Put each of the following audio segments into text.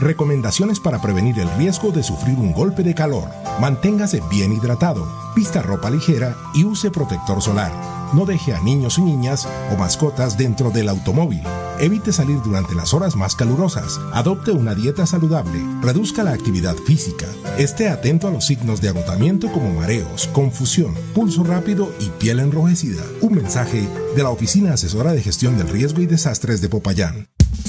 Recomendaciones para prevenir el riesgo de sufrir un golpe de calor. Manténgase bien hidratado, vista ropa ligera y use protector solar. No deje a niños y niñas o mascotas dentro del automóvil. Evite salir durante las horas más calurosas. Adopte una dieta saludable. Reduzca la actividad física. Esté atento a los signos de agotamiento como mareos, confusión, pulso rápido y piel enrojecida. Un mensaje de la Oficina Asesora de Gestión del Riesgo y Desastres de Popayán.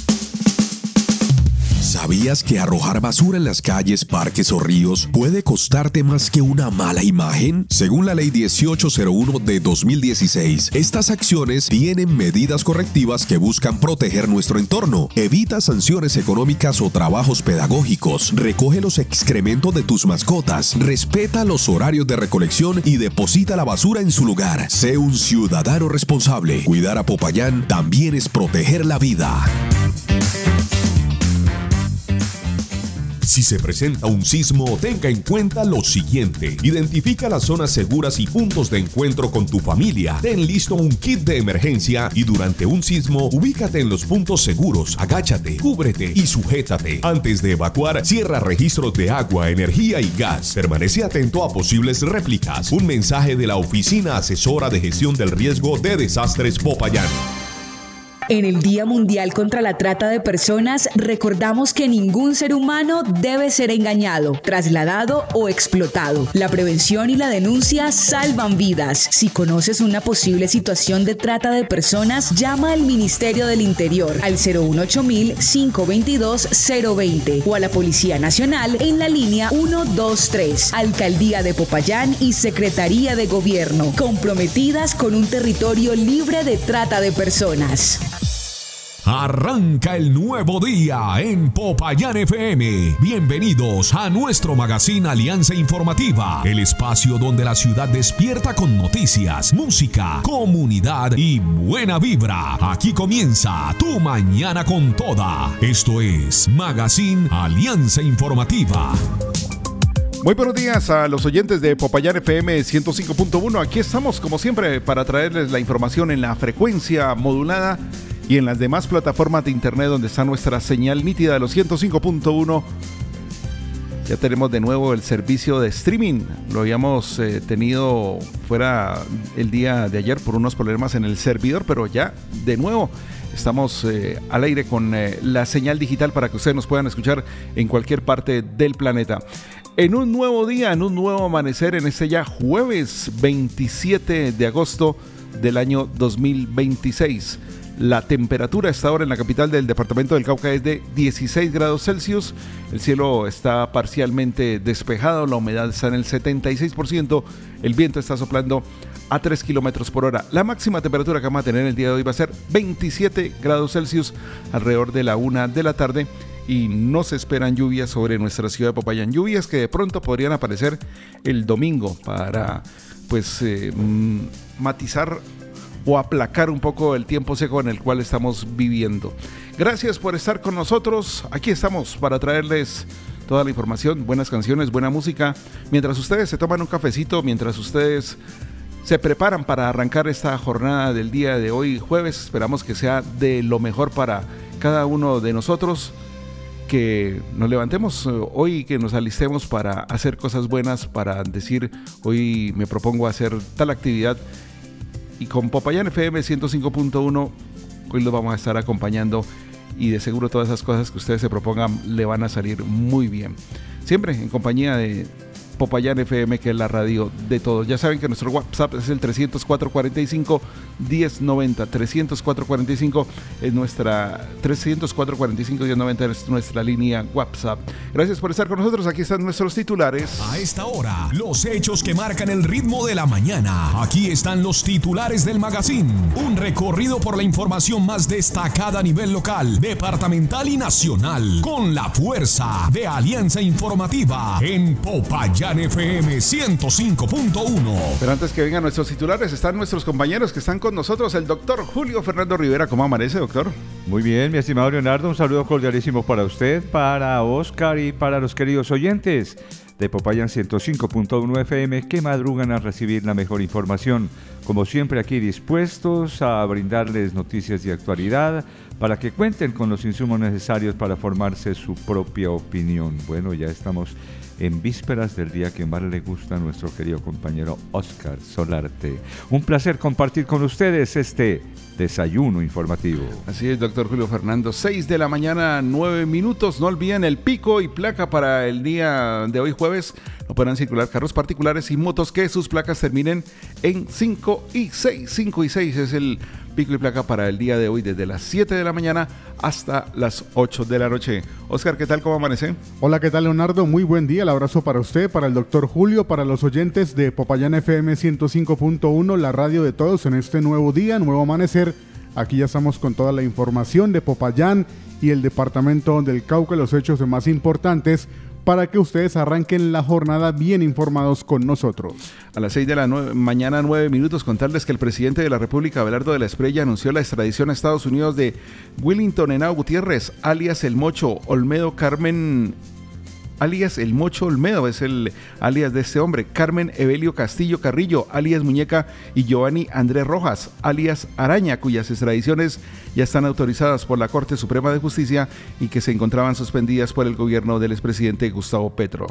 ¿Sabías que arrojar basura en las calles, parques o ríos puede costarte más que una mala imagen? Según la Ley 1801 de 2016, estas acciones tienen medidas correctivas que buscan proteger nuestro entorno. Evita sanciones económicas o trabajos pedagógicos. Recoge los excrementos de tus mascotas. Respeta los horarios de recolección y deposita la basura en su lugar. Sé un ciudadano responsable. Cuidar a Popayán también es proteger la vida. Si se presenta un sismo, tenga en cuenta lo siguiente. Identifica las zonas seguras y puntos de encuentro con tu familia. Ten listo un kit de emergencia y durante un sismo, ubícate en los puntos seguros. Agáchate, cúbrete y sujétate. Antes de evacuar, cierra registros de agua, energía y gas. Permanece atento a posibles réplicas. Un mensaje de la Oficina Asesora de Gestión del Riesgo de Desastres Popayán. En el Día Mundial contra la Trata de Personas, recordamos que ningún ser humano debe ser engañado, trasladado o explotado. La prevención y la denuncia salvan vidas. Si conoces una posible situación de trata de personas, llama al Ministerio del Interior al 018-522-020 o a la Policía Nacional en la línea 123. Alcaldía de Popayán y Secretaría de Gobierno, comprometidas con un territorio libre de trata de personas. Arranca el nuevo día en Popayán FM. Bienvenidos a nuestro magazine Alianza Informativa, el espacio donde la ciudad despierta con noticias, música, comunidad y buena vibra. Aquí comienza tu mañana con toda. Esto es Magazine Alianza Informativa. Muy buenos días a los oyentes de Popayán FM 105.1. Aquí estamos como siempre para traerles la información en la frecuencia modulada y en las demás plataformas de internet donde está nuestra señal nítida de los 105.1. Ya tenemos de nuevo el servicio de streaming. Lo habíamos tenido fuera el día de ayer por unos problemas en el servidor, pero ya de nuevo estamos al aire con la señal digital para que ustedes nos puedan escuchar en cualquier parte del planeta. En un nuevo día, en un nuevo amanecer, en este ya jueves 27 de agosto del año 2026. La temperatura a esta hora en la capital del departamento del Cauca es de 16 grados Celsius. El cielo está parcialmente despejado, la humedad está en el 76%, el viento está soplando a 3 kilómetros por hora. La máxima temperatura que vamos a tener el día de hoy va a ser 27 grados Celsius alrededor de la 1 de la tarde. Y no se esperan lluvias sobre nuestra ciudad de Popayán. Lluvias que de pronto podrían aparecer el domingo para matizar o aplacar un poco el tiempo seco en el cual estamos viviendo. Gracias por estar con nosotros. Aquí estamos para traerles toda la información, buenas canciones, buena música. Mientras ustedes se toman un cafecito, mientras ustedes se preparan para arrancar esta jornada del día de hoy, jueves, esperamos que sea de lo mejor para cada uno de nosotros. Que nos levantemos hoy y que nos alistemos para hacer cosas buenas, para decir hoy me propongo hacer tal actividad. Y con Popayán FM 105.1 hoy los vamos a estar acompañando y de seguro todas esas cosas que ustedes se propongan le van a salir muy bien. Siempre en compañía de Popayán FM, que es la radio de todos. Ya saben que nuestro WhatsApp es el 304-45-1090. 304-45 es nuestra 304-45-1090 es nuestra línea WhatsApp. Gracias por estar con nosotros. Aquí están nuestros titulares. A esta hora, los hechos que marcan el ritmo de la mañana. Aquí están los titulares del magazine. Un recorrido por la información más destacada a nivel local, departamental y nacional, con la fuerza de Alianza Informativa en Popayán FM 105.1. Pero antes que vengan nuestros titulares, están nuestros compañeros que están con nosotros. El doctor Julio Fernando Rivera. ¿Cómo amanece, doctor? Muy bien, mi estimado Leonardo. Un saludo cordialísimo para usted, para Oscar y para los queridos oyentes de Popayán 105.1 FM que madrugan a recibir la mejor información. Como siempre, aquí dispuestos a brindarles noticias de actualidad para que cuenten con los insumos necesarios para formarse su propia opinión. Bueno, ya estamos en vísperas del día que más le gusta a nuestro querido compañero Oscar Solarte. Un placer compartir con ustedes este desayuno informativo. Así es, doctor Julio Fernando. 6 de la mañana, 9 minutos. No olviden el pico y placa para el día de hoy jueves. No podrán circular carros particulares y motos que sus placas terminen en 5 y 6. 5 y 6 es el pico y placa para el día de hoy, desde las 7 de la mañana hasta las 8 de la noche. Oscar, ¿qué tal? ¿Cómo amanece? Hola, ¿qué tal, Leonardo? Muy buen día. El abrazo para usted, para el doctor Julio, para los oyentes de Popayán FM 105.1, la radio de todos en este nuevo día, nuevo amanecer. Aquí ya estamos con toda la información de Popayán y el departamento del Cauca, los hechos más importantes, para que ustedes arranquen la jornada bien informados con nosotros. A las 6 de la mañana, 9 minutos, contarles que el presidente de la República, Abelardo de la Espriella, anunció la extradición a Estados Unidos de Willington Henao Gutiérrez, alias El Mocho Olmedo Carmen, alias El Mocho Olmedo, es el alias de este hombre, Carmen Evelio Castillo Carrillo, alias Muñeca, y Giovanni Andrés Rojas, alias Araña, cuyas extradiciones ya están autorizadas por la Corte Suprema de Justicia y que se encontraban suspendidas por el gobierno del expresidente Gustavo Petro.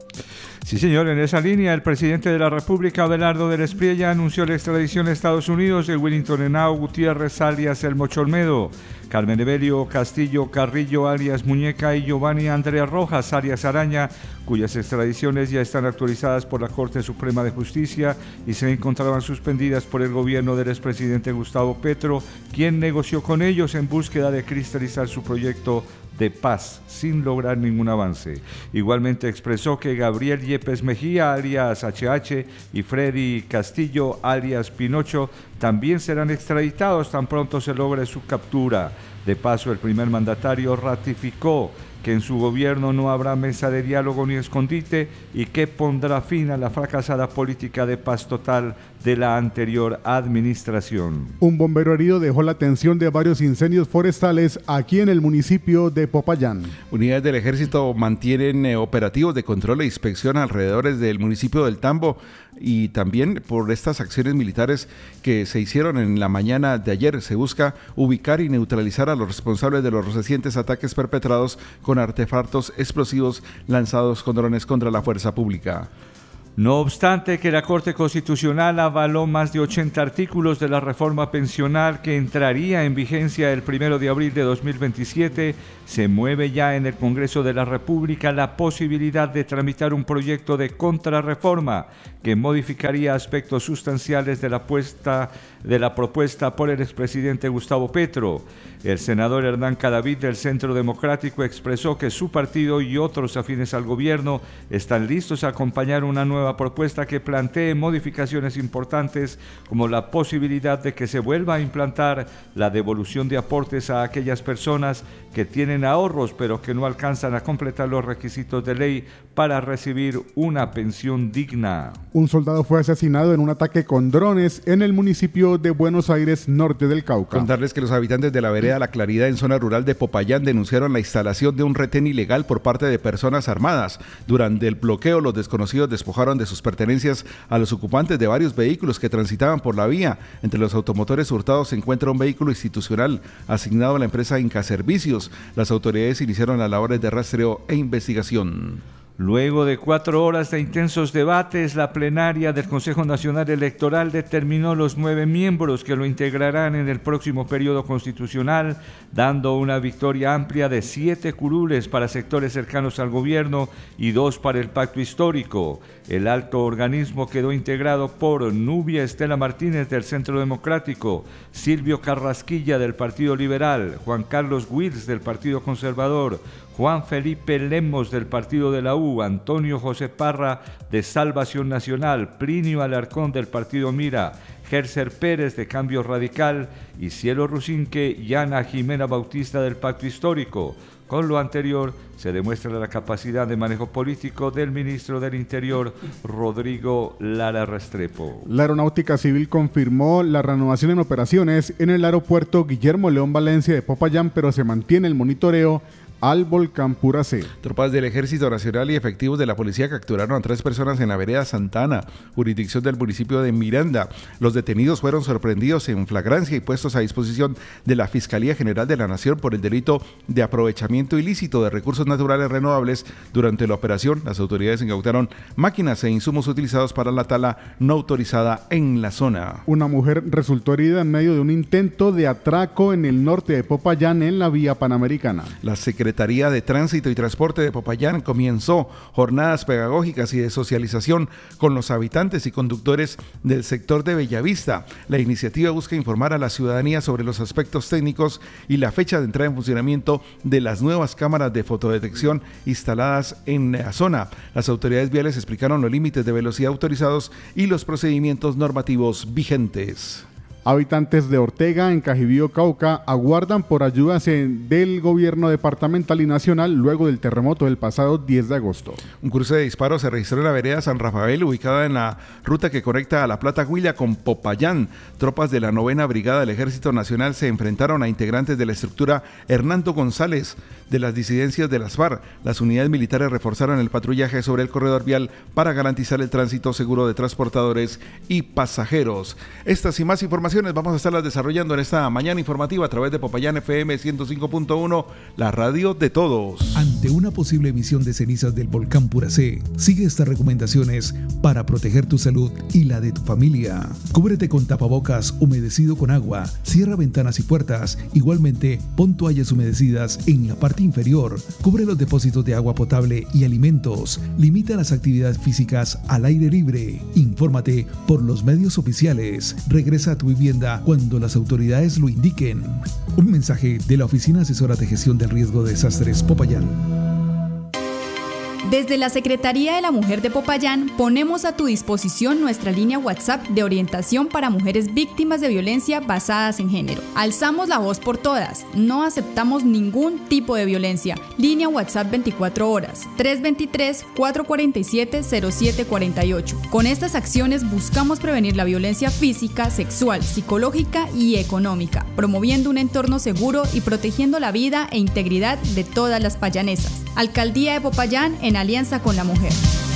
Sí, señor, en esa línea, el presidente de la República, Abelardo de la Espriella, anunció la extradición a Estados Unidos de Willington Henao Gutiérrez, alias El Mocho Olmedo, Carmen Evelio Castillo Carrillo, alias Muñeca, y Giovanni Andrea Rojas, alias Araña, cuyas extradiciones ya están autorizadas por la Corte Suprema de Justicia y se encontraban suspendidas por el gobierno del expresidente Gustavo Petro, quien negoció con ellos en búsqueda de cristalizar su proyecto de paz sin lograr ningún avance. Igualmente expresó que Gabriel Yepes Mejía, alias HH, y Freddy Castillo, alias Pinocho, también serán extraditados tan pronto se logre su captura. De paso, el primer mandatario ratificó que en su gobierno no habrá mesa de diálogo ni escondite y que pondrá fin a la fracasada política de paz total de la anterior administración. Un bombero herido dejó la atención de varios incendios forestales aquí en el municipio de Popayán. Unidades del Ejército mantienen operativos de control e inspección alrededor del municipio del Tambo, y también por estas acciones militares que se hicieron en la mañana de ayer se busca ubicar y neutralizar a los responsables de los recientes ataques perpetrados con artefactos explosivos lanzados con drones contra la fuerza pública. No obstante que la Corte Constitucional avaló más de 80 artículos de la reforma pensional que entraría en vigencia el 1 de abril de 2027, se mueve ya en el Congreso de la República la posibilidad de tramitar un proyecto de contrarreforma que modificaría aspectos sustanciales de la propuesta por el expresidente Gustavo Petro. El senador Hernán Cadavid del Centro Democrático expresó que su partido y otros afines al gobierno están listos a acompañar una nueva propuesta que plantee modificaciones importantes, como la posibilidad de que se vuelva a implantar la devolución de aportes a aquellas personas que tienen ahorros pero que no alcanzan a completar los requisitos de ley para recibir una pensión digna. Un soldado fue asesinado en un ataque con drones en el municipio de Buenos Aires, norte del Cauca. Contarles que los habitantes de la vereda La Claridad en zona rural de Popayán denunciaron la instalación de un retén ilegal por parte de personas armadas. Durante el bloqueo, los desconocidos despojaron de sus pertenencias a los ocupantes de varios vehículos que transitaban por la vía. Entre los automotores hurtados se encuentra un vehículo institucional asignado a la empresa Inca Servicios. Las autoridades iniciaron las labores de rastreo e investigación. Luego de 4 horas de intensos debates, la plenaria del Consejo Nacional Electoral determinó los 9 miembros que lo integrarán en el próximo periodo constitucional, dando una victoria amplia de 7 curules para sectores cercanos al gobierno y 2 para el pacto histórico. El alto organismo quedó integrado por Nubia Estela Martínez del Centro Democrático, Silvio Carrasquilla del Partido Liberal, Juan Carlos Wills del Partido Conservador, Juan Felipe Lemos del Partido de la U, Antonio José Parra de Salvación Nacional, Plinio Alarcón del Partido Mira, Gerser Pérez de Cambio Radical y Cielo Rusinque y Ana Jimena Bautista del Pacto Histórico. Con lo anterior, se demuestra la capacidad de manejo político del ministro del Interior, Rodrigo Lara Restrepo. La Aeronáutica Civil confirmó la reanudación en operaciones en el aeropuerto Guillermo León Valencia de Popayán, pero se mantiene el monitoreo al volcán Puracé. Tropas del Ejército Nacional y efectivos de la policía capturaron a 3 personas en la vereda Santa Ana, jurisdicción del municipio de Miranda. Los detenidos fueron sorprendidos en flagrancia y puestos a disposición de la Fiscalía General de la Nación por el delito de aprovechamiento ilícito de recursos naturales renovables. Durante la operación, las autoridades incautaron máquinas e insumos utilizados para la tala no autorizada en la zona. Una mujer resultó herida en medio de un intento de atraco en el norte de Popayán en la vía Panamericana. La Secretaría de Tránsito y Transporte de Popayán comenzó jornadas pedagógicas y de socialización con los habitantes y conductores del sector de Bellavista. La iniciativa busca informar a la ciudadanía sobre los aspectos técnicos y la fecha de entrada en funcionamiento de las nuevas cámaras de fotodetección instaladas en la zona. Las autoridades viales explicaron los límites de velocidad autorizados y los procedimientos normativos vigentes. Habitantes de Ortega, en Cajibío, Cauca, aguardan por ayudas del gobierno departamental y nacional luego del terremoto del pasado 10 de agosto. Un cruce de disparos se registró en la vereda San Rafael, ubicada en la ruta que conecta a La Plata Huila con Popayán. Tropas de la 9ª Brigada del Ejército Nacional se enfrentaron a integrantes de la estructura Hernando González de las disidencias de las FARC. Las unidades militares reforzaron el patrullaje sobre el corredor vial para garantizar el tránsito seguro de transportadores y pasajeros. Estas y más informaciones vamos a estarlas desarrollando en esta mañana informativa a través de Popayán FM 105.1, la radio de todos. Ante una posible emisión de cenizas del volcán Puracé, sigue estas recomendaciones para proteger tu salud y la de tu familia. Cúbrete con tapabocas humedecido con agua, cierra ventanas y puertas. Igualmente, pon toallas humedecidas en la parte inferior. Cubre los depósitos de agua potable y alimentos. Limita las actividades físicas al aire libre. Infórmate por los medios oficiales. Regresa a tu vivienda cuando las autoridades lo indiquen. Un mensaje de la Oficina Asesora de Gestión del Riesgo de Desastres Popayán. Desde la Secretaría de la Mujer de Popayán ponemos a tu disposición nuestra línea WhatsApp de orientación para mujeres víctimas de violencia basadas en género. Alzamos la voz por todas, no aceptamos ningún tipo de violencia. Línea WhatsApp 24 horas, 323-447-0748. Con estas acciones buscamos prevenir la violencia física, sexual, psicológica y económica, promoviendo un entorno seguro y protegiendo la vida e integridad de todas las payanesas. Alcaldía de Popayán en alianza con la mujer.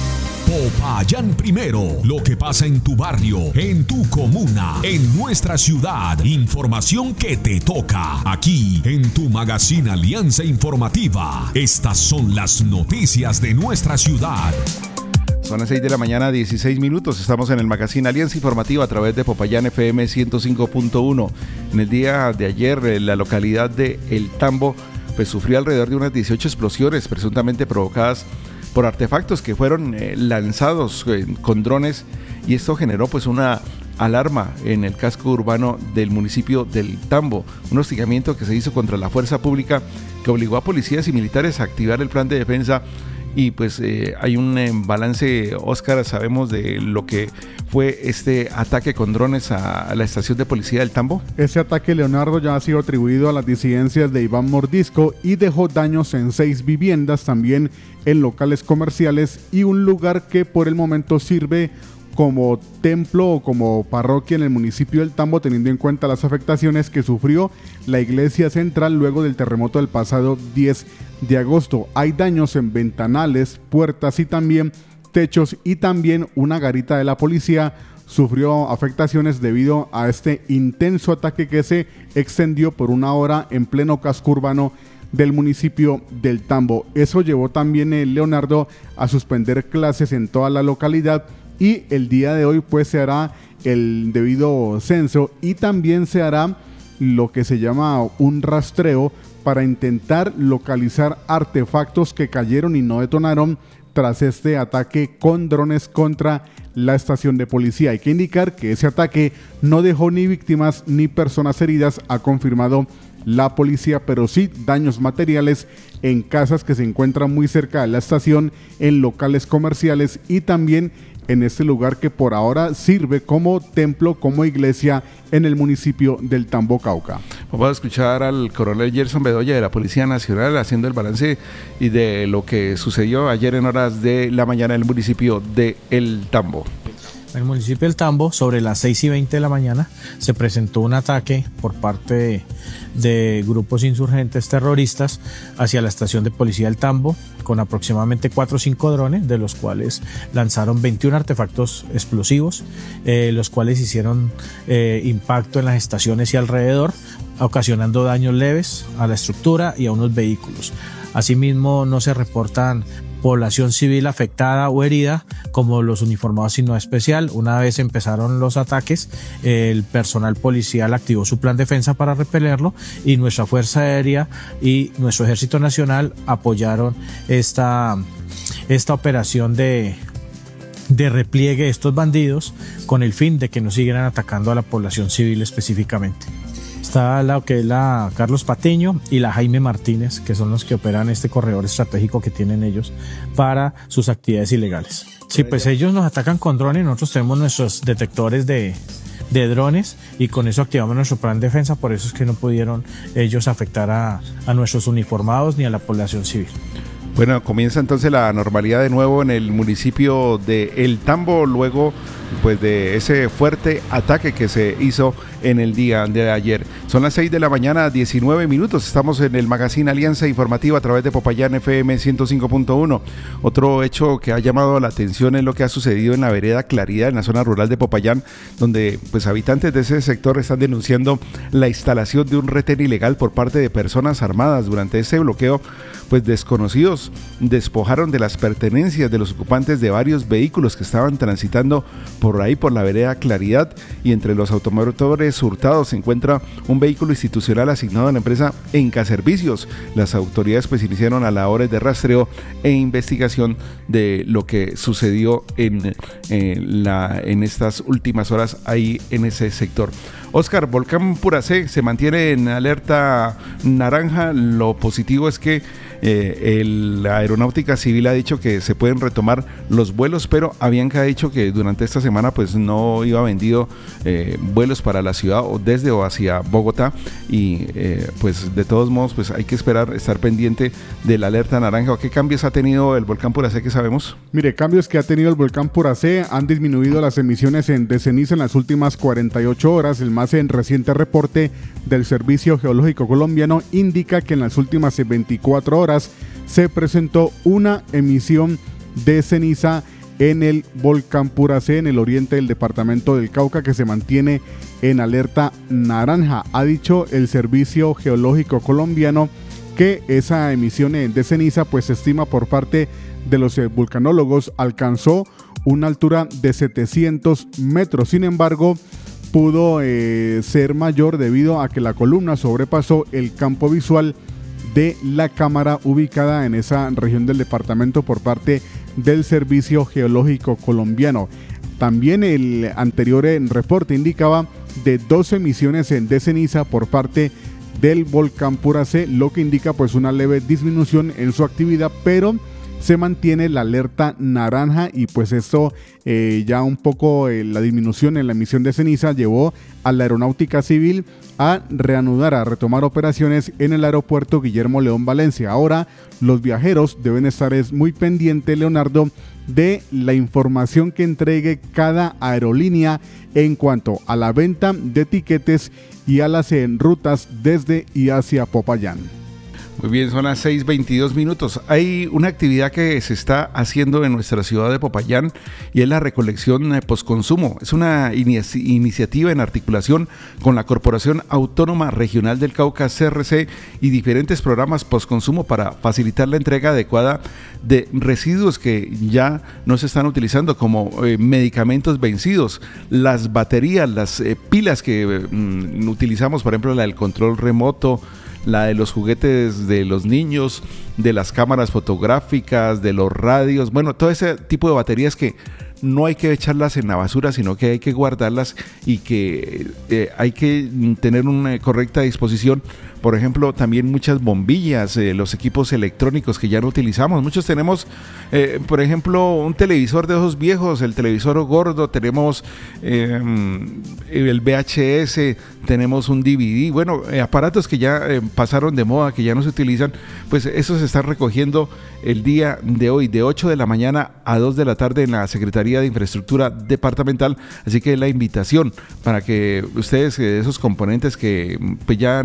Popayán primero, lo que pasa en tu barrio, en tu comuna, en nuestra ciudad. Información que te toca aquí en tu magazine Alianza Informativa. Estas son las noticias de nuestra ciudad. Son las 6 de la mañana, 16 minutos. Estamos en el magazine Alianza Informativa a través de Popayán FM 105.1. En el día de ayer, la localidad de El Tambo sufrió alrededor de unas 18 explosiones presuntamente provocadas por artefactos que fueron lanzados con drones, y esto generó una alarma en el casco urbano del municipio del Tambo, un hostigamiento que se hizo contra la fuerza pública que obligó a policías y militares a activar el plan de defensa. Y hay un balance, Óscar, sabemos de lo que fue este ataque con drones a la estación de policía del Tambo. Ese ataque, Leonardo, ya ha sido atribuido a las disidencias de Iván Mordisco y dejó daños en 6 viviendas, también en locales comerciales y un lugar que por el momento sirve como templo o como parroquia en el municipio del Tambo, teniendo en cuenta las afectaciones que sufrió la iglesia central luego del terremoto del pasado 10 de agosto. Hay daños en ventanales, puertas y también techos, y también una garita de la policía sufrió afectaciones debido a este intenso ataque que se extendió por 1 hora en pleno casco urbano del municipio del Tambo. Eso llevó también, Leonardo, a suspender clases en toda la localidad, y el día de hoy se hará el debido censo y también se hará lo que se llama un rastreo para intentar localizar artefactos que cayeron y no detonaron tras este ataque con drones contra la estación de policía. Hay que indicar que ese ataque no dejó ni víctimas ni personas heridas, ha confirmado la policía, pero sí daños materiales en casas que se encuentran muy cerca de la estación, en locales comerciales y también en este lugar que por ahora sirve como templo, como iglesia en el municipio del Tambo, Cauca. Vamos a escuchar al coronel Gerson Bedoya de la Policía Nacional haciendo el balance y de lo que sucedió ayer en horas de la mañana en el municipio de El Tambo. En el municipio del Tambo, sobre las 6:20 de la mañana, se presentó un ataque por parte de grupos insurgentes terroristas hacia la estación de policía del Tambo, con aproximadamente 4 o 5 drones, de los cuales lanzaron 21 artefactos explosivos, los cuales hicieron impacto en las estaciones y alrededor, ocasionando daños leves a la estructura y a unos vehículos. Asimismo, no se reportan población civil afectada o herida como los uniformados sin nada especial. Una vez empezaron los ataques, el personal policial activó su plan de defensa para repelerlo, y nuestra Fuerza Aérea y nuestro Ejército Nacional apoyaron esta operación de repliegue de estos bandidos, con el fin de que no siguieran atacando a la población civil específicamente. Está lo que es la Carlos Patiño y la Jaime Martínez, que son los que operan este corredor estratégico que tienen ellos para sus actividades ilegales. Sí, pues ellos nos atacan con drones, nosotros tenemos nuestros detectores de drones, y con eso activamos nuestro plan de defensa. Por eso es que no pudieron ellos afectar a nuestros uniformados ni a la población civil. Bueno, comienza entonces la normalidad de nuevo en el municipio de El Tambo, luego pues de ese fuerte ataque que se hizo en el día de ayer. Son las 6 de la mañana, 19 minutos. Estamos en el magazine Alianza Informativa a través de Popayán FM 105.1. Otro hecho que ha llamado la atención es lo que ha sucedido en la vereda Claridad, en la zona rural de Popayán, donde pues habitantes de ese sector están denunciando la instalación de un retén ilegal por parte de personas armadas. Durante ese bloqueo, pues desconocidos despojaron de las pertenencias de los ocupantes de varios vehículos que estaban transitando por ahí, por la vereda Claridad, y entre los automotores hurtados se encuentra un vehículo institucional asignado a la empresa Enca Servicios. Las autoridades pues iniciaron a labores de rastreo e investigación de lo que sucedió en estas últimas horas ahí en ese sector. Oscar, Volcán Puracé se mantiene en alerta naranja. Lo positivo es que la Aeronáutica Civil ha dicho que se pueden retomar los vuelos, pero Avianca ha dicho que durante esta semana pues no iba vendido vuelos para la ciudad o desde o hacia Bogotá, y pues de todos modos pues hay que esperar, estar pendiente de la alerta naranja. ¿Qué cambios ha tenido el Volcán Puracé que sabemos? Mire, cambios que ha tenido el Volcán Puracé: han disminuido las emisiones de ceniza en las últimas 48 horas. El más reciente reporte del Servicio Geológico Colombiano indica que en las últimas 24 horas se presentó una emisión de ceniza en el Volcán Puracé, en el oriente del departamento del Cauca, que se mantiene en alerta naranja. Ha dicho el Servicio Geológico Colombiano que esa emisión de ceniza pues se estima por parte de los vulcanólogos alcanzó una altura de 700 metros. Sin embargo, pudo ser mayor debido a que la columna sobrepasó el campo visual de la cámara ubicada en esa región del departamento por parte del Servicio Geológico Colombiano. También el anterior reporte indicaba de 2 emisiones de ceniza por parte del Volcán Puracé, lo que indica pues una leve disminución en su actividad, pero se mantiene la alerta naranja, y pues esto ya un poco la disminución en la emisión de ceniza llevó a la Aeronáutica Civil a reanudar, a retomar operaciones en el aeropuerto Guillermo León Valencia. Ahora los viajeros deben estar muy pendientes, Leonardo, de la información que entregue cada aerolínea en cuanto a la venta de tiquetes y a las rutas desde y hacia Popayán. Muy bien, son las 6:22 minutos. Hay una actividad que se está haciendo en nuestra ciudad de Popayán, y es la recolección postconsumo. Es una iniciativa en articulación con la Corporación Autónoma Regional del Cauca, CRC, y diferentes programas postconsumo para facilitar la entrega adecuada de residuos que ya no se están utilizando, como medicamentos vencidos, las baterías, las pilas que utilizamos, por ejemplo la del control remoto, la de los juguetes de los niños, de las cámaras fotográficas, de los radios, bueno, todo ese tipo de baterías que no hay que echarlas en la basura, sino que hay que guardarlas, y que hay que tener una correcta disposición. Por ejemplo, también muchas bombillas, los equipos electrónicos que ya no utilizamos. Muchos tenemos, por ejemplo, un televisor de esos viejos, el televisor gordo, tenemos el VHS, tenemos un DVD, bueno, aparatos que ya pasaron de moda, que ya no se utilizan, pues eso se está recogiendo el día de hoy, de 8 de la mañana a 2 de la tarde en la Secretaría Secretaría de Infraestructura Departamental, así que la invitación para que ustedes, esos componentes que pues ya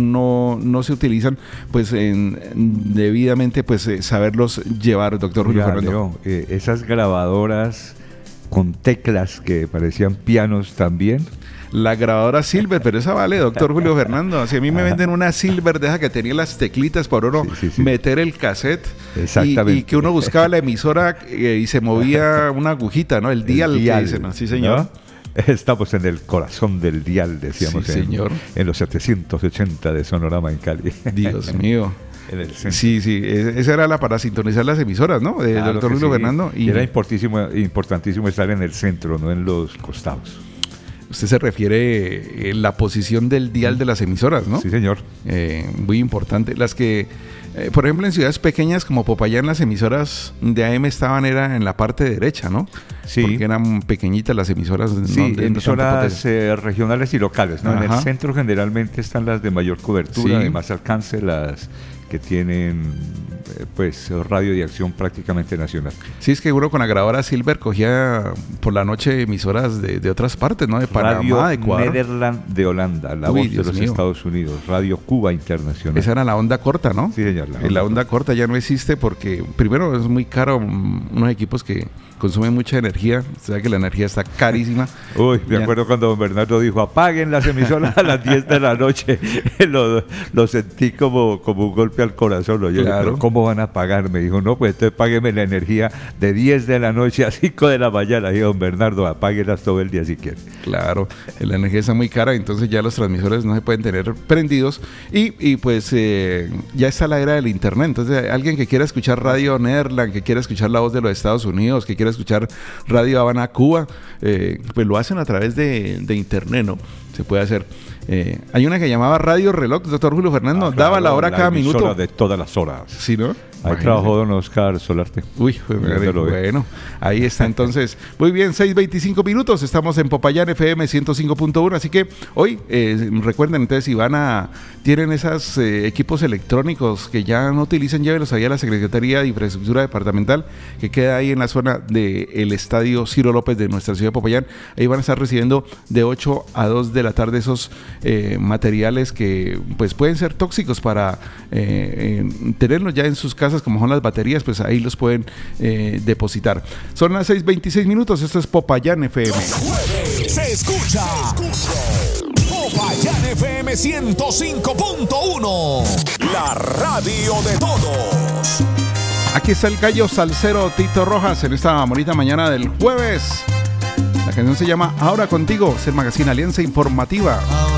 no se utilizan, pues debidamente pues saberlos llevar, doctor Julio Fernando. Esas grabadoras con teclas que parecían pianos también. La grabadora Silver, pero esa vale, doctor Julio Fernando. Si a mí me venden una Silver de esa que tenía las teclitas para uno meter el cassette y que uno buscaba la emisora y se movía una agujita, ¿no? El dial que dicen, ¿no? Sí, señor. ¿No? Estamos en el corazón del dial, decíamos, sí, señor. En los 780 de Sonorama en Cali. Dios mío. Sí, esa era para sintonizar las emisoras, ¿no? Del doctor Julio Fernando. Y era importantísimo estar en el centro, no en los costados. Usted se refiere a la posición del dial de las emisoras, ¿no? Sí, señor. Muy importante. Las que, por ejemplo, en ciudades pequeñas como Popayán, las emisoras de AM era en la parte derecha, ¿no? Sí. Porque eran pequeñitas las emisoras. Sí, emisoras regionales y locales, ¿no? Ajá. En el centro generalmente están las de mayor cobertura, de más alcance, las que tienen pues radio de acción prácticamente nacional. Sí, es que uno con la grabadora Silver cogía por la noche emisoras de otras partes, ¿no? De Panamá, Radio de Ecuador. Nederland de Holanda, la voz de los Estados Unidos, Radio Cuba Internacional. Esa era la onda corta, ¿no? Sí, señor. La onda corta ya no existe porque, primero, es muy caro, unos equipos que consumen mucha energía. Usted sabe que la energía está carísima. Uy, me acuerdo cuando don Bernardo dijo, apaguen las emisoras a las 10 de la noche. Lo sentí como un golpe al corazón. ¿No? Yo claro. Pero ¿cómo van a pagar? Me dijo, no, pues entonces págueme la energía de 10 de la noche a 5 de la mañana. Y don Bernardo, apáguenlas todo el día si quiere. Claro, la energía está muy cara, entonces ya los transmisores no se pueden tener prendidos. Y pues ya está la era del internet. Entonces alguien que quiera escuchar Radio Nederland, que quiera escuchar la voz de los Estados Unidos, que quiera escuchar Radio Habana, Cuba, pues lo hacen a través de internet, ¿no? Se puede hacer. Hay una que llamaba Radio Reloj, doctor Julio Fernando, claro, daba la hora cada minuto. De todas las horas. Sí, ¿no? Ahí trabajó don Oscar Solarte. Uy, bueno, ahí está entonces. Muy bien, 6:25 minutos, estamos en Popayán FM 105.1, así que hoy, recuerden entonces, si tienen esos equipos electrónicos que ya no utilicen, llévenlos allá a la Secretaría de Infraestructura Departamental, que queda ahí en la zona del Estadio Ciro López de nuestra ciudad de Popayán. Ahí van a estar recibiendo de 8 a 2 de la tarde esos materiales que pues pueden ser tóxicos para tenerlos ya en sus casas, como son las baterías, pues ahí los pueden depositar. Son las 6:26 minutos, esto es Popayán FM. Se escucha Popayán FM 105.1, la radio de todos. Aquí está el gallo salsero Tito Rojas en esta bonita mañana del jueves. La canción se llama Ahora Contigo, es el magazine Alianza Informativa.